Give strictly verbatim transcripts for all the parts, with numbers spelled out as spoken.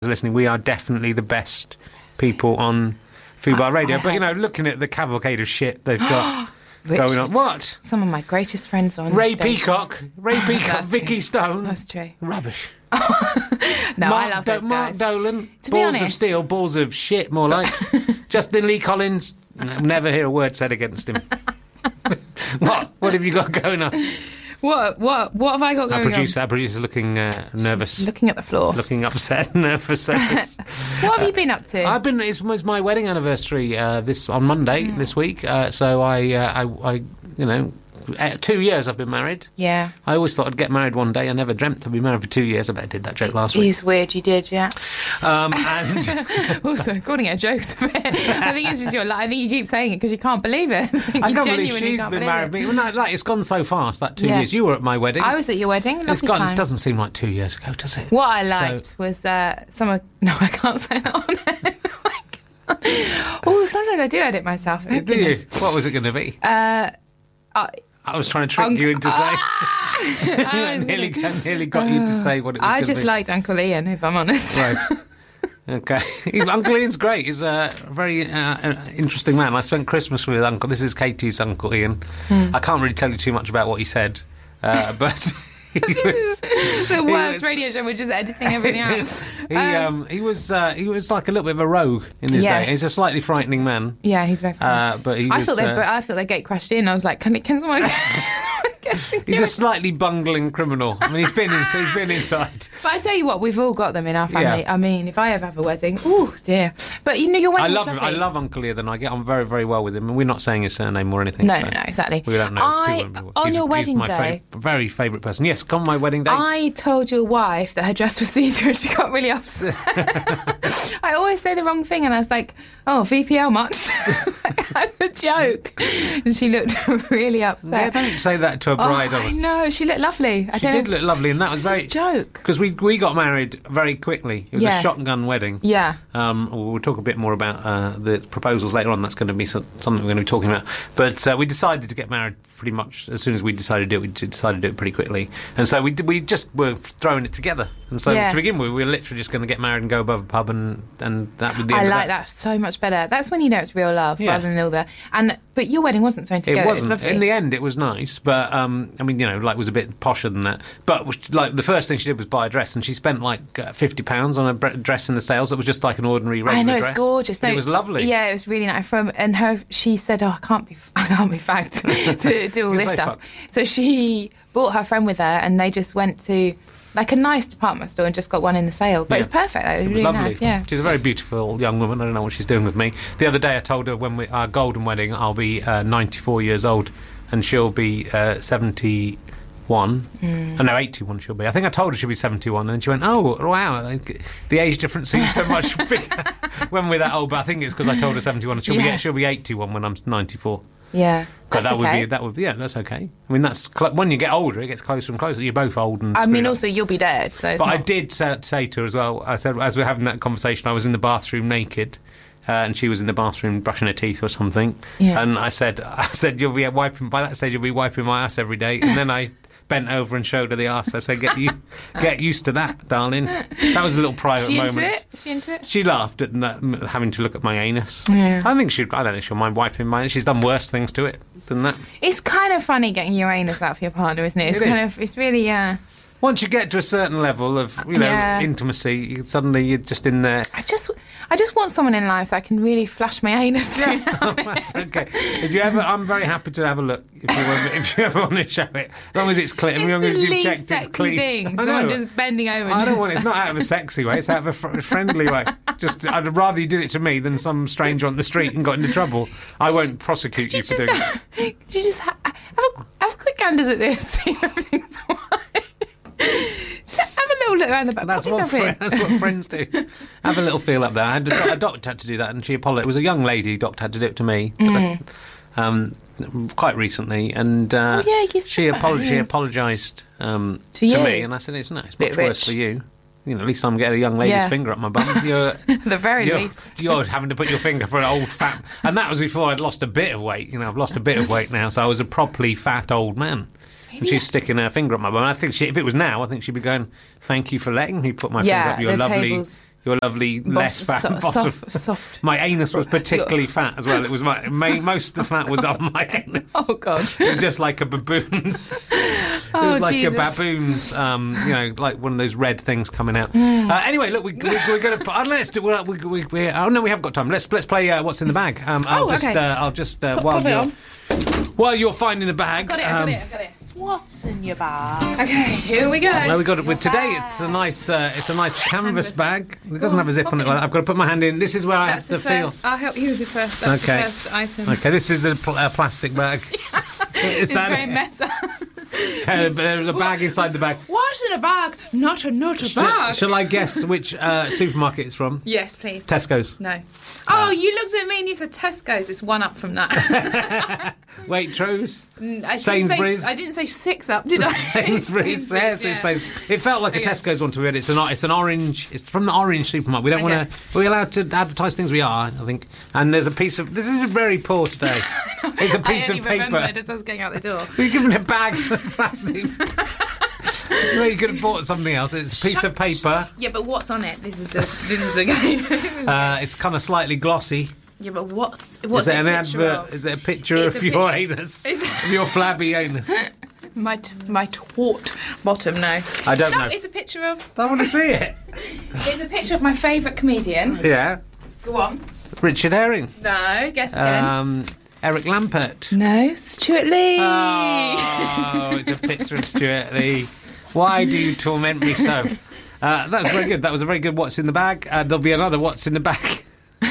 listening, we are definitely the best people on Fubar Radio. I but, you know, looking at the cavalcade of shit they've got going on. What? Some of my greatest friends are on Ray the stage. Peacock. Ray Peacock. Vicky true. Stone. That's true. Rubbish. no, Mark, I love Do- those Mark guys. Dolan. To be balls honest. of steel, balls of shit, more like. Justin Lee Collins. Never hear a word said against him. What? What have you got going on? What? What? What have I got going Our producer, on? our producer's looking uh, nervous. She's looking at the floor. Looking upset, nervous. What have you been up to? I've been. It was my wedding anniversary uh, this on Monday Mm. this week. Uh, so I, uh, I, I, you know, uh, two years I've been married. Yeah. I always thought I'd get married one day. I never dreamt I'd be married for two years. I bet I did that joke last It week. is weird, you did, yeah. Um, and Also, calling it a joke. I think it's just your lie. I think you keep saying it because you can't believe it. you I can't believe genuinely she's can't been believe married. it. Me. Well, no, like it's gone so fast. That two Yeah. years. You were at my wedding. I was at your wedding. Lovely It's gone. time. It doesn't seem like two years ago, does it? What I So- liked was uh, some of... No, I can't say that on air. Oh, sometimes I do edit myself. Thank Did you? goodness. What was it going to be? Uh, I, I was trying to trick Unc- you into saying. I was nearly, gonna- nearly got you to say what it was I gonna just be. liked Uncle Ian, if I'm honest. Right. Okay. Uncle Ian's great. He's a very uh, interesting man. I spent Christmas with Uncle. This is Katie's Uncle Ian. Hmm. I can't really tell you too much about what he said, uh, but he was. the worst was- radio show. We're just editing everything out. he um, he was uh, he was like a little bit of a rogue in his Yeah. day. He's a slightly frightening man, Yeah, he's very funny. uh, but he I was. thought they, uh, but I thought the gate crashed in. I was like, can, can someone? he's a slightly bungling criminal. I mean, he's been in, he's been inside. But I tell you what, we've all got them in our family. Yeah. I mean, if I ever have a wedding, oh dear. But you know, your I wedding. love him. I love Uncle Ian, and I get on very, very well with him. And we're not saying his surname or anything. No, so no, no, exactly. We don't know. I, People don't know. on He's- your he's wedding my day, fav- very favourite person. Yes, come on my wedding day. I told your wife that her dress was see-through and she got really upset. I always say the wrong thing and I was like, oh, V P L much? As a joke. And she looked really upset. Yeah, don't say that to a bride. Oh, of I it. know. She looked lovely. I She don't did know. look lovely, and that was It's just very a joke. because we we got married very quickly. It was Yeah. a shotgun wedding. Yeah. Um, we'll talk a bit more about uh, the proposals later on. That's going to be so- something we're going to be talking about. But uh, we decided to get married pretty much as soon as we decided to do it. We decided to do it pretty quickly, and so we did, we just were throwing it together. And so Yeah. to begin with, we were literally just going to get married and go above a pub, and and that would be. The I end of like that so much better. That's when you know it's real love Yeah. rather than all the... And, but your wedding wasn't something to It go. wasn't. It's lovely. In the end, it was nice, but um, I mean, you know, like, it was a bit posher than that. But was- like, the first thing she did was buy a dress, and she spent like uh, fifty pounds on a bre- dress in the sales. That was just like an ordinary regular I know, it's dress. gorgeous. No, it was lovely. Yeah, it was really nice. From and her, she said, "Oh, I can't be, I can't be fagged to do all You this say stuff." fuck. So she brought her friend with her, and they just went to like a nice department store and just got one in the sale. But Yeah. it's perfect. Though. It was It was really lovely. nice. Yeah. She's a very beautiful young woman. I don't know what she's doing with me. The other day, I told her when we our golden wedding, I'll be uh, ninety-four years old, and she'll be uh, seventy-one. Mm. Oh, no, eighty-one she'll be. I think I told her she'll be seventy-one, and she went, "Oh, wow, the age difference seems so much bigger when we're that old." But I think it's because I told her seventy-one. She'll Yeah. be she'll be eighty-one when I'm ninety-four. Yeah. Because That's that would okay. be that would be yeah, that's okay. I mean, that's cl- when you get older, it gets closer and closer. You're both old and. I screwed mean, up. also you'll be dead. So. It's But I not... did say, say to her as well, I said, as we were having that conversation, I was in the bathroom naked, uh, and she was in the bathroom brushing her teeth or something. Yeah. And I said, I said, you'll be wiping, by that stage, you'll be wiping my ass every day. And then I bent over and showed her the ass. I said, get you, get used to that, darling. That was a little private She moment. into it? She into it? She laughed at that, having to look at my anus. Yeah. I think she, I don't think she'll mind wiping mine. She's done worse things to it than that. It's kind of funny getting your anus out for your partner, isn't it? It's It kind is. of. It's really. Uh, Once you get to a certain level of, you know, Yeah. intimacy, you, suddenly you're just in there. I just, I just want someone in life that can really flash my anus. To. That's okay. If you ever, I'm very happy to have a look. If you, want, if you ever want to show it, as long as it's clean, as long It's as the you've least checked it's sexy clean. thing. I Someone know. just bending over. And I don't just... want. It's not out of a sexy way. It's out of a fr- friendly way. Just, I'd rather you did it to me than some stranger on the street and got into trouble. I won't prosecute Could you you for just, doing it. could you just ha- have a have a quick ganders at this? See if everything's all right. Just have a little look around the back. That's Pop what, yourself fri- in. that's what friends do. Have a little feel up there. I had a, a doctor had to do that, and she apologized. It was a young lady doctor had to do it to me, Mm. um, quite recently, and uh, Oh, yeah, you said she, that, apolog- she yeah. apologised um, To to you? me, and I said, "It's no, it's Bit much worse rich. for you. You know, at least I'm getting a young lady's Yeah. finger up my bum. You're, At the very you're, least. you're having to put your finger for an old fat." And that was before I'd lost a bit of weight. You know, I've lost a bit of weight now, so I was a properly fat old man. And she's sticking her finger up my bum. And I think she, if it was now, I think she'd be going, "Thank you for letting me put my Yeah, finger up your the lovely, tables. Your lovely, less fat so- bottom. soft- soft. My anus was particularly fat as well. It was my, my most of the fat was on my anus. Oh, God. It was just like a baboon's. It Oh, was like Jesus. a baboon's, um, you know, like one of those red things coming out. Hmm. Uh, anyway, look, we, we, we're going to. Uh, let's do. We, we, we, oh no, we haven't got time. Let's let's play. Uh, What's in the bag? Um, I'll Oh, just. okay. Uh, I'll just. Uh, Pop- while pop it you're on. while you're finding the bag. Got it, I got um, it, I got it. What's in your bag? Okay, here we go. Well, we got it with today. It's a nice, uh, it's a nice canvas, Canvas. bag. It doesn't have a zip pop on it it. Like that. I've got to put my hand in. This is where I That's the have to feel. first. I'll help you with the first. That's Okay. the first item. Okay, this is a, pl- a plastic bag. Is It's that very it? meta. Uh, There's a bag inside the bag. What's in a bag? Not a not a Shall, bag. shall I guess which uh, supermarket it's from? Yes, please. Tesco's. No. Oh, you looked at me and you said Tesco's. It's one up from that. Waitrose. Mm, I didn't Sainsbury's. Say, I didn't say six up, did I? Sainsbury's. Yes, yeah. it, says, it felt like a Okay. Tesco's one to it. It's an it's an orange. It's from the orange supermarket. We don't Okay. want to. We're allowed to advertise things. We are, I think. And there's a piece of. This is very poor today. It's a piece I only of remembered paper. as I was going out the door. We're given a bag of plastic. Well, you could have bought something else. It's a piece of paper. Yeah, but what's on it? This is the this is the game. This is the Uh, it's kind of slightly glossy. Yeah, but what's what's Is it it an a picture advert? of? Is it a picture It's of a your picture- anus? It's- Of your flabby anus? My t- my twat bottom. No, I don't no, know. it's a picture of. I want to see it. It's a picture of my favourite comedian. Yeah. Go on. Richard Herring. No, guess again. Um, Eric Lampert. no, Stuart Lee. Oh, it's a picture of Stuart Lee. Why do you torment me so? Uh, that's very good. That was a very good What's in the Bag. Uh, there'll be another What's in the Bag.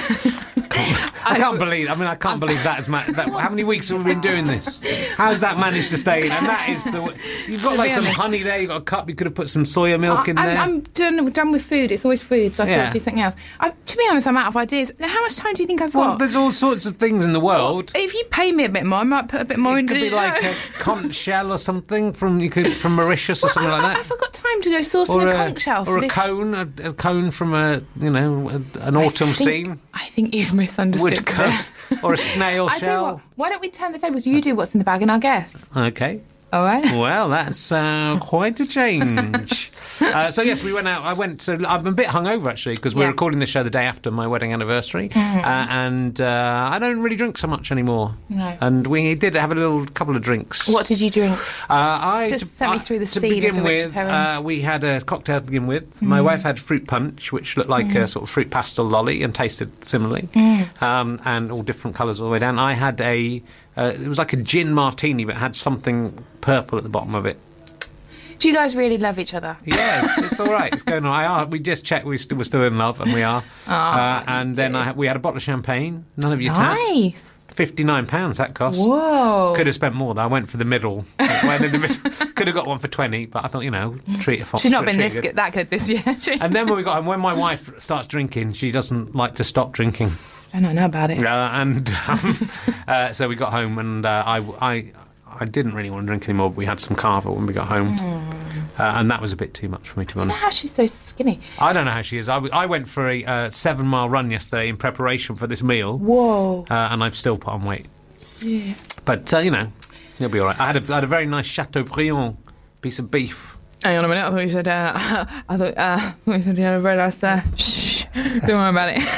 I can't believe. I mean, I can't believe that is. Ma- that, how many weeks have we been doing this? How's that managed to stay in? And that is the. You've got To like be some honest- honey there. You've got a cup. You could have put some soya milk in I'm, there. I'm done, done with food. It's always food, so I Yeah. thought I'd do something else. I, to be honest, I'm out of ideas. Now, how much time do you think I've well, got? there's all sorts of things in the world. If you pay me a bit more, I might put a bit more It into could the be like show. a conch shell or something from you could from Mauritius or Well, something I, like I, that. I forgot time to go sourcing a conch shell for or a this. cone, a, a cone from a you know a, an autumn I think, scene, I think you've misunderstood. wood cone, or a snail I tell you shell. what, why don't we turn the tables? You do what's in the bag and I'll guess. Okay. All right. Well, that's uh, quite a change. uh, so yes, we went out. I went. So I'm a bit hungover actually because we're Yeah. recording the show the day after my wedding anniversary, Mm. uh, and uh, I don't really drink so much anymore. No. And we did have a little couple of drinks. What did you drink? Uh, I Just to, sent me uh, through the to scene of begin the Richard with. Herring. Uh, we had a cocktail to begin with. My wife had fruit punch, which looked like a sort of fruit pastel lolly and tasted similarly, um, and all different colours all the way down. I had a. Uh, it was like a gin martini, but had something purple at the bottom of it. Do you guys really love each other? Yes, it's all right. It's going on. I are. We just checked. We st- we're still in love, and we are. uh, and then I, we had a bottle of champagne. None of your tap. Nice. Fifty-nine pounds that cost. Whoa. Could have spent more though. I went for the middle. I went in the middle. Could have got one for twenty, but I thought, you know, treat a fox. She's not treat been a this good. good, that good this year. And then when we got, and when my wife starts drinking, she doesn't like to stop drinking. I don't know about it. Uh, and um, uh, so we got home, and uh, I, I, I didn't really want to drink anymore. But we had some Carvel when we got home, uh, and that was a bit too much for me, to be I don't know honest. how she's so skinny. I don't know how she is. I, w- I went for a uh, seven-mile run yesterday in preparation for this meal, Whoa. uh, and I've still put on weight. Yeah. But uh, you know, you'll be all right. I had a, I had a very nice Chateaubriand piece of beef. Hang on a minute. I thought you said. Uh, I thought. Uh, I thought you said you had a very nice. Uh, shh. Don't worry about it.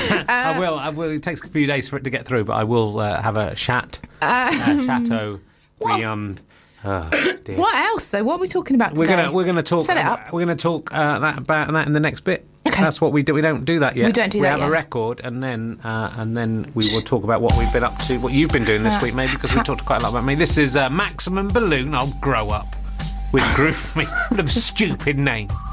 I will. I will. It takes a few days for it to get through, but I will uh, have a chat. Uh, Chateaubriand. Oh, dear. What else though? What are we talking about We're today? gonna we're gonna talk. Set it up. We're gonna talk uh, that about that in the next bit. Okay. That's what we do. We don't do that yet. We don't do we that have yet. a record, and then uh, and then we will talk about what we've been up to, what you've been doing this Uh, week, maybe because we talked quite a lot about me. This is uh, Maximum Balloon. I'll grow up with Groove Me. What a stupid name.